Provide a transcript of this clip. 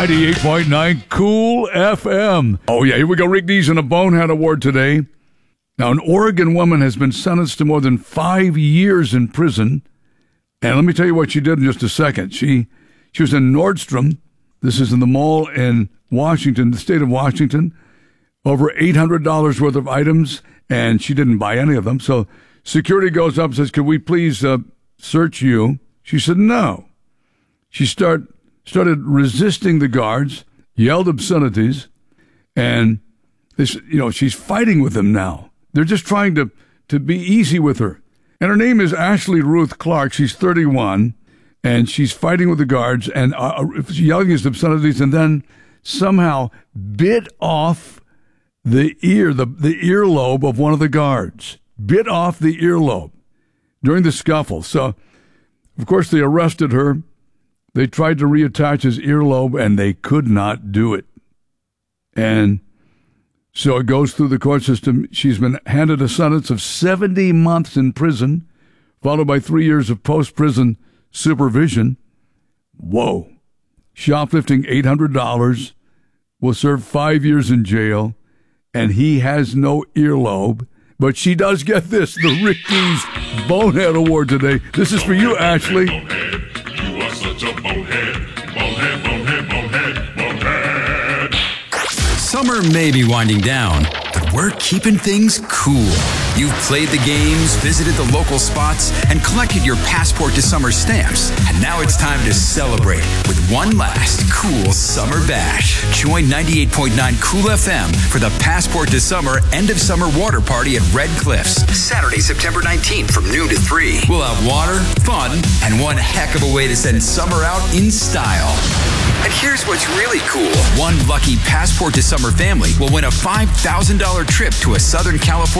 98.9 Cool FM. Oh, yeah, here we go. Rick Dees and a Bonehead Award today. Now, an Oregon woman has been sentenced to more than 5 years in prison. And let me tell you what she did in just a second. She was in Nordstrom. This is in the mall in Washington, the state of Washington. Over $800 worth of items, and she didn't buy any of them. So security goes up and says, could we please search you? She said no. She started resisting the guards, yelled obscenities, and this, she's fighting with them now. They're just trying to be easy with her. And her name is Ashley Ruth Clark. She's 31, and she's fighting with the guards and yelling his obscenities, and then somehow bit off the earlobe of one of the guards. Bit off the earlobe during the scuffle. So, of course, they arrested her. They tried to reattach his earlobe, and they could not do it. And so it goes through the court system. She's been handed a sentence of 70 months in prison, followed by 3 years of post-prison supervision. Whoa. Shoplifting $800, will serve 5 years in jail, and he has no earlobe. But she does get this, the Rick Dees Bonehead Award today. This is for you, Ashley. You are such a bonehead. Bonehead, bonehead, bonehead, bonehead. Summer may be winding down, but we're keeping things cool. You've played the games, visited the local spots, and collected your Passport to Summer stamps. And now it's time to celebrate with one last cool summer bash. Join 98.9 Cool FM for the Passport to Summer End of Summer Water Party at Red Cliffs. Saturday, September 19th from noon to 3. We'll have water, fun, and one heck of a way to send summer out in style. And here's what's really cool. One lucky Passport to Summer family will win a $5,000 trip to a Southern California